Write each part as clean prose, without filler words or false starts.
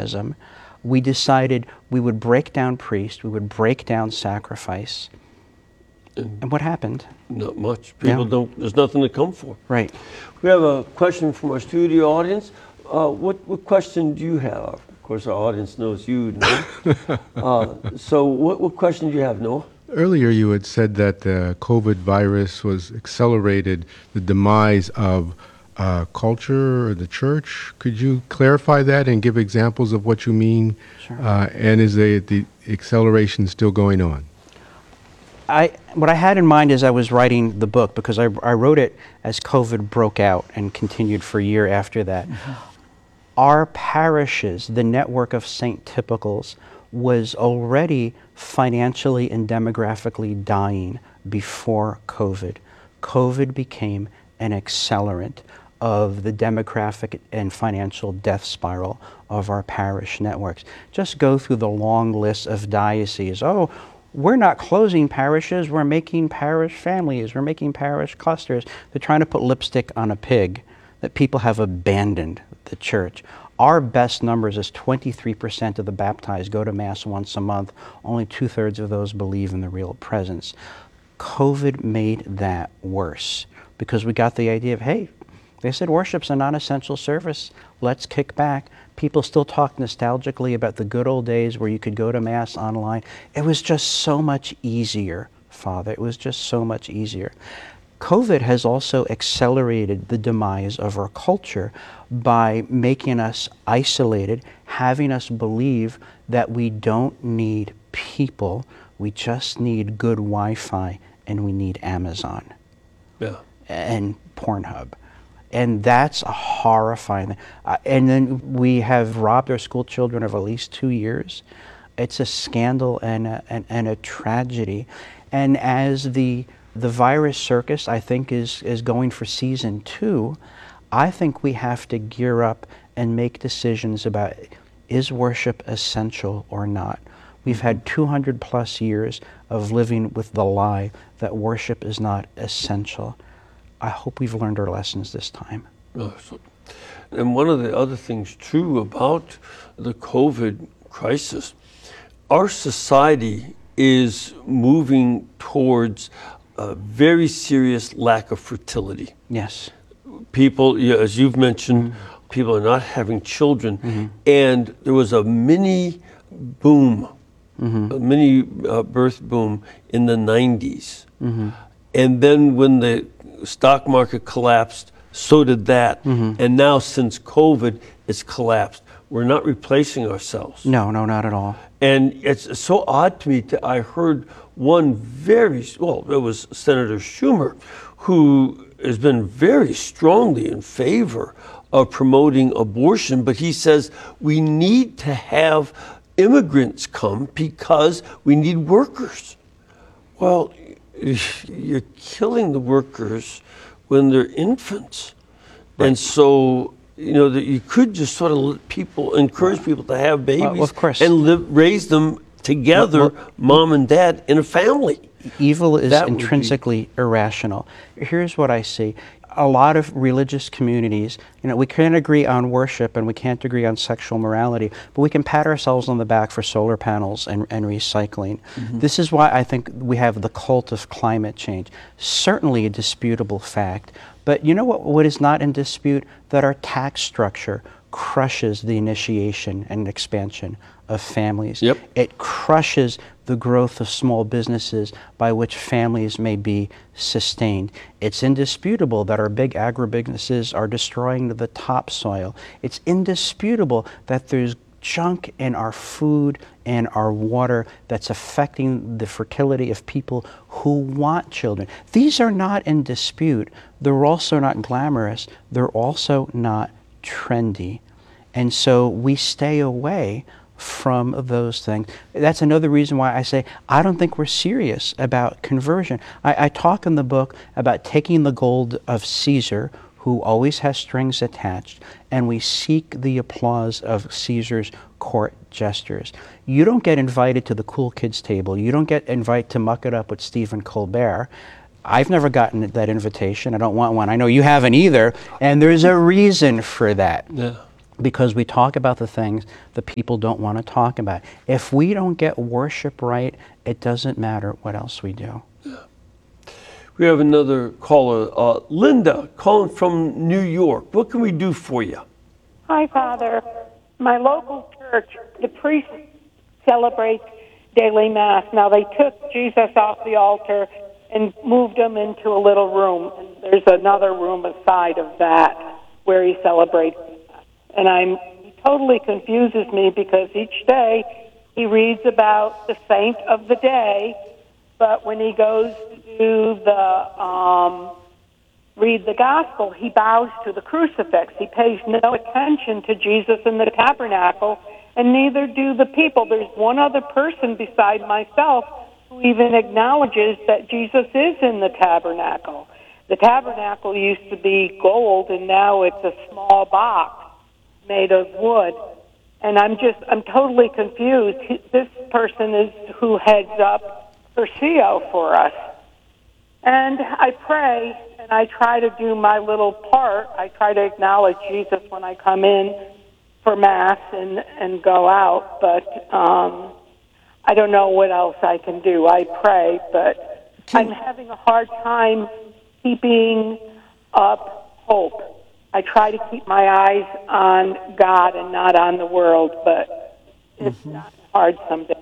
enthusiasm, we decided we would break down priest, we would break down sacrifice. And what happened? Not much. People don't, there's nothing to come for. Right. We have a question from our studio audience. What question do you have? Of course, our audience knows you, Noah. So what question do you have, Noah? Earlier you had said that the COVID virus was accelerated the demise of culture or the church. Could you clarify that and give examples of what you mean? Sure. And is the acceleration still going on? What I had in mind as I was writing the book, because I wrote it as COVID broke out and continued for a year after that, our parishes, the network of St. Typicals, was already financially and demographically dying before COVID. COVID became an accelerant of the demographic and financial death spiral of our parish networks. Just go through the long list of dioceses. Oh, we're not closing parishes, we're making parish families, we're making parish clusters. They're trying to put lipstick on a pig, that people have abandoned the church. Our best numbers is 23% of the baptized go to Mass once a month. Only 2/3 of those believe in the real presence. COVID made that worse because we got the idea of, hey, they said worship's a non-essential service. Let's kick back. People still talk nostalgically about the good old days where you could go to Mass online. It was just so much easier, Father. It was just so much easier. COVID has also accelerated the demise of our culture by making us isolated, having us believe that we don't need people, we just need good Wi-Fi, and we need Amazon and Pornhub. And that's a horrifying thing. And then we have robbed our school children of at least 2 years. It's a scandal and a tragedy. And as the virus circus, I think, is going for season 2, I think we have to gear up and make decisions about, is worship essential or not? We've had 200 plus years of living with the lie that worship is not essential. I hope we've learned our lessons this time. And one of the other things true about the COVID crisis, our society is moving towards a very serious lack of fertility. Yes. People, as you've mentioned, people are not having children. And there was a mini boom, a mini birth boom in the 90s. And then when the stock market collapsed, so did that. And now since COVID, it's collapsed. We're not replacing ourselves. No, not at all. And it's so odd to me. I heard one it was Senator Schumer, who has been very strongly in favor of promoting abortion, but he says we need to have immigrants come because we need workers. Well, you're killing the workers when they're infants. Right. And so, that you could just sort of let encourage people to have babies of course. And raise them together, mom and dad, in a family. Evil is intrinsically irrational. Here's what I see. A lot of religious communities, we can't agree on worship and we can't agree on sexual morality, but we can pat ourselves on the back for solar panels and recycling. This is why I think we have the cult of climate change. Certainly a disputable fact, but you know what is not in dispute? That our tax structure crushes the initiation and expansion of families. Yep. It crushes the growth of small businesses by which families may be sustained. It's indisputable that our big agribusinesses are destroying the topsoil. It's indisputable that there's junk in our food and our water that's affecting the fertility of people who want children. These are not in dispute. They're also not glamorous. They're also not trendy. And so we stay away from those things. That's another reason why I say I don't think we're serious about conversion. I talk in the book about taking the gold of Caesar, who always has strings attached, and we seek the applause of Caesar's court jesters. You don't get invited to the cool kids table. You don't get invited to muck it up with Stephen Colbert. I've never gotten that invitation. I don't want one. I know you haven't either. And there's a reason for that. Yeah. because we talk about the things that people don't want to talk about. If we don't get worship right, it doesn't matter what else we do. We have another caller, Linda, calling from New York. What can we do for you? Hi, Father. My local church, the priest celebrates daily Mass. Now, they took Jesus off the altar and moved him into a little room. And there's another room aside of that where he celebrates. And he totally confuses me because each day he reads about the saint of the day, but when he goes to do read the gospel, he bows to the crucifix. He pays no attention to Jesus in the tabernacle, and neither do the people. There's one other person beside myself who even acknowledges that Jesus is in the tabernacle. The tabernacle used to be gold, and now it's a small box made of wood. And I'm totally confused. This person is who heads up Curcio for us. And I pray, and I try to do my little part. I try to acknowledge Jesus when I come in for Mass and go out, but I don't know what else I can do. I pray, but I'm having a hard time keeping up hope. I try to keep my eyes on God and not on the world, but it's not hard some days.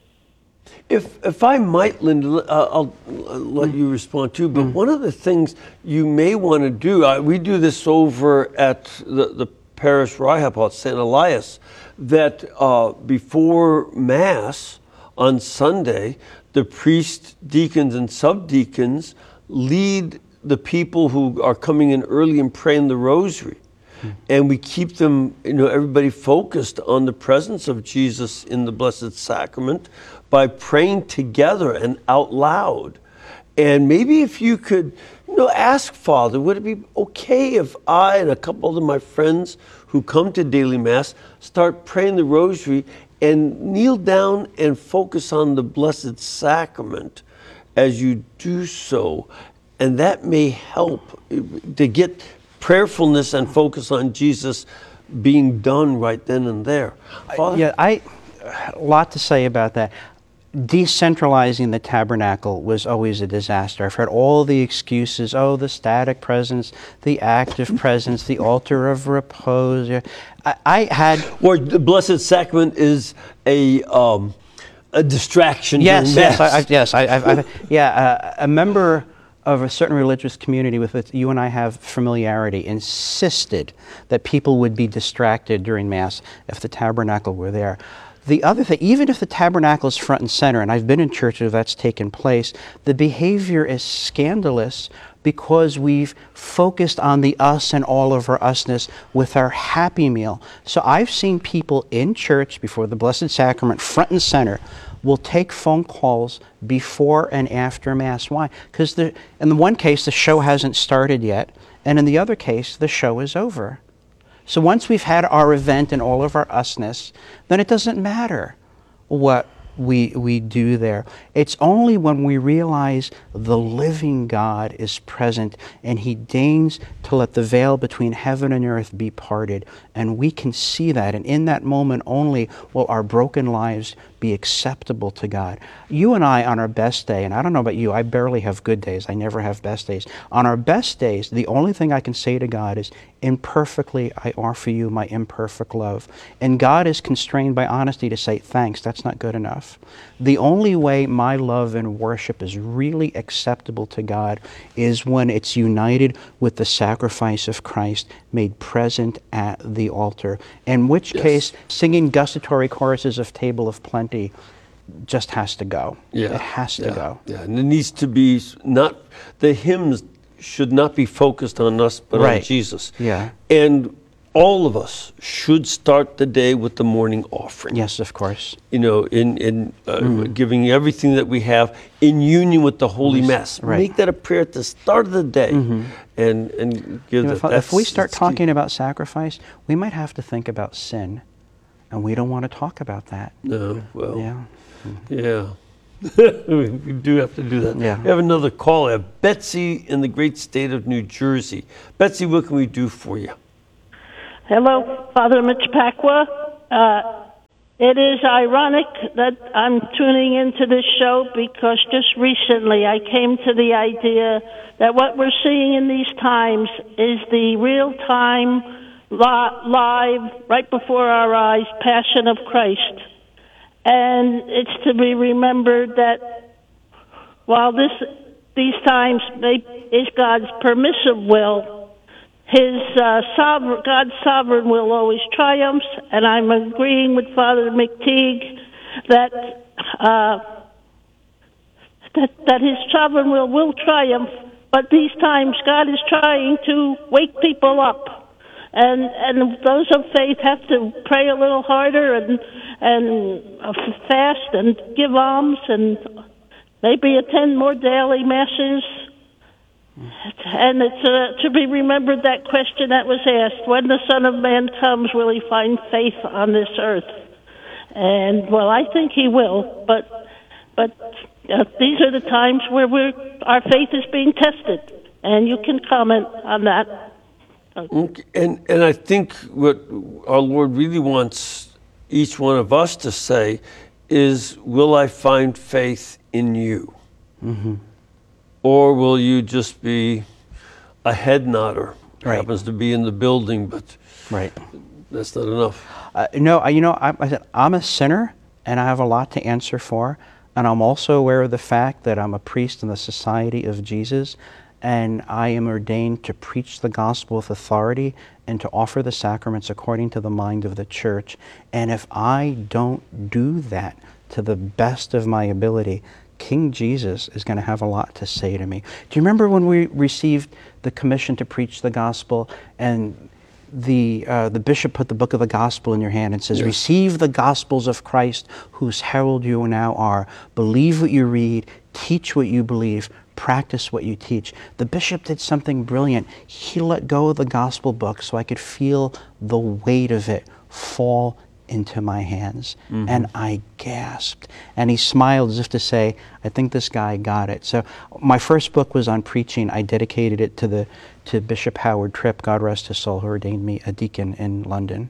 If I might, Linda, I'll let you respond too, but one of the things you may want to do, we do this over at the parish where I help out, St. Elias, that before Mass on Sunday, the priests, deacons, and subdeacons lead the people who are coming in early and praying the rosary. And we keep them, everybody focused on the presence of Jesus in the Blessed Sacrament by praying together and out loud. And maybe if you could, ask Father, would it be okay if I and a couple of my friends who come to daily Mass start praying the rosary and kneel down and focus on the Blessed Sacrament as you do so? And that may help to get prayerfulness and focus on Jesus being done right then and there. Father? A lot to say about that. Decentralizing the tabernacle was always a disaster. I've heard all the excuses, the static presence, the active presence, the altar of repose. Or the Blessed Sacrament is a distraction. Yes, yes. A member of a certain religious community with which you and I have familiarity insisted that people would be distracted during Mass if the tabernacle were there. The other thing, even if the tabernacle is front and center, and I've been in churches where that's taken place, the behavior is scandalous because we've focused on the us and all of our usness with our Happy Meal. So I've seen people in church before the Blessed Sacrament, front and center, will take phone calls before and after Mass. Why? Because in the one case, the show hasn't started yet, and in the other case, the show is over. So once we've had our event and all of our usness, then it doesn't matter what we do there. It's only when we realize the living God is present and He deigns to let the veil between heaven and earth be parted, and we can see that, and in that moment only will our broken lives be acceptable to God. You and I, on our best day, and I don't know about you, I barely have good days, I never have best days. On our best days, the only thing I can say to God is, imperfectly I offer you my imperfect love. And God is constrained by honesty to say, thanks, that's not good enough. The only way my love and worship is really acceptable to God is when it's united with the sacrifice of Christ made present at the altar. In which case, singing gustatory choruses of Table of Plenty just has to go. Yeah. It has to go. Yeah, and it needs to be the hymns should not be focused on us, but on Jesus. Yeah. And all of us should start the day with the morning offering. Yes, of course. In giving everything that we have in union with the Holy Mass. Right. Make that a prayer at the start of the day, and give that. If we start talking about sacrifice, we might have to think about sin, and we don't want to talk about that. No, well, yeah. We do have to do that. Yeah. We have another caller, Betsy in the great state of New Jersey. Betsy, what can we do for you? Hello, Father Mitch Pacwa. It is ironic that I'm tuning into this show because just recently I came to the idea that what we're seeing in these times is the real-time, live, right before our eyes, Passion of Christ. And it's to be remembered that while these times is God's permissive will, God's sovereign will always triumphs, and I'm agreeing with Father McTeague that his sovereign will triumph. But these times, God is trying to wake people up, and those of faith have to pray a little harder and fast and give alms and maybe attend more daily masses. And it's to be remembered that question that was asked, when the Son of Man comes, will he find faith on this earth? And, well, I think he will, but these are the times where our faith is being tested, and you can comment on that. Okay. And I think what our Lord really wants each one of us to say is, will I find faith in you? Mm-hmm. Or will you just be a head nodder? Right. Happens to be in the building, but Right. that's not enough. I'm a sinner, and I have a lot to answer for, and I'm also aware of the fact that I'm a priest in the Society of Jesus, and I am ordained to preach the gospel with authority and to offer the sacraments according to the mind of the Church. And if I don't do that to the best of my ability, King Jesus is going to have a lot to say to me. Do you remember when we received the commission to preach the gospel, and the bishop put the book of the gospel in your hand and says, yes, receive the gospels of Christ, whose herald you now are. Believe what you read, teach what you believe, practice what you teach. The bishop did something brilliant. He let go of the gospel book so I could feel the weight of it fall into my hands. Mm-hmm. And I gasped. And he smiled as if to say, I think this guy got it. So my first book was on preaching. I dedicated it to Bishop Howard Tripp, God rest his soul, who ordained me a deacon in London.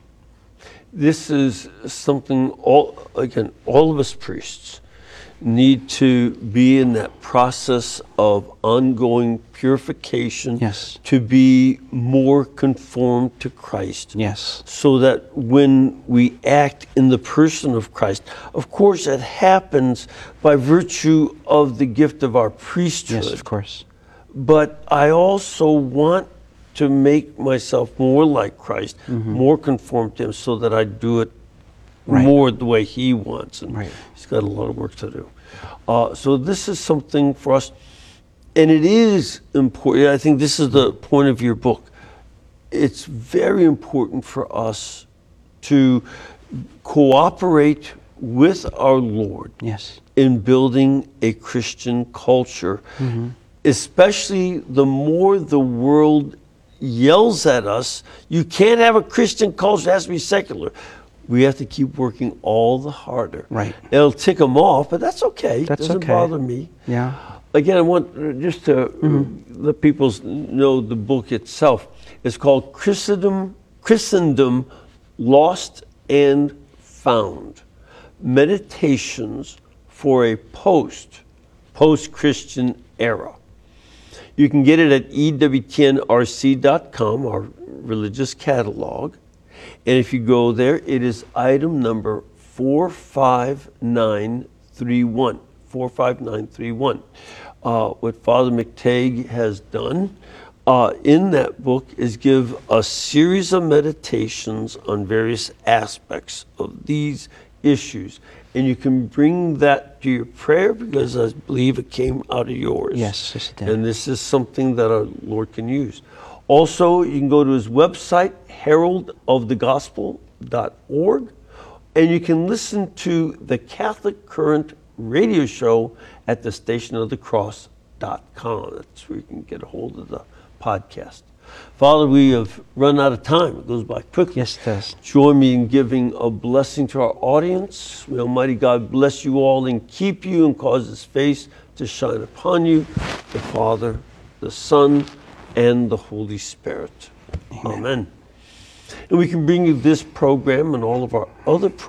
This is something all of us priests need to be in that process of ongoing purification, yes, to be more conformed to Christ. Yes. So that when we act in the person of Christ, of course it happens by virtue of the gift of our priesthood. Yes, of course. But I also want to make myself more like Christ, mm-hmm, more conformed to him, so that I do it right, more the way he wants. And right, he's got a lot of work to do. So this is something for us, and it is important. I think this is the point of your book. It's very important for us to cooperate with our Lord, yes, in building a Christian culture, mm-hmm, especially the more the world yells at us, you can't have a Christian culture, it has to be secular. We have to keep working all the harder. Right. It'll tick them off, but that's okay. That's doesn't okay. bother me. Yeah. Again, I want just to mm-hmm, let people know the book itself. It's called Christendom Lost and Found, Meditations for a Post-Christian Era. You can get it at EWTNRC.com, our religious catalog. And if you go there, it is item number 45931. 45931. What Father McTeague has done in that book is give a series of meditations on various aspects of these issues. And you can bring that to your prayer, because I believe it came out of yours. Yes, it did. And this is something that our Lord can use. Also, you can go to his website, heraldofthegospel.org, and you can listen to the Catholic Current radio show at thestationofthecross.com. That's where you can get a hold of the podcast. Father, we have run out of time. It goes by quickly. Yes, it does. Join me in giving a blessing to our audience. May Almighty God bless you all and keep you and cause his face to shine upon you, the Father, the Son, and the Holy Spirit. Amen. and we can bring you this program and all of our other programs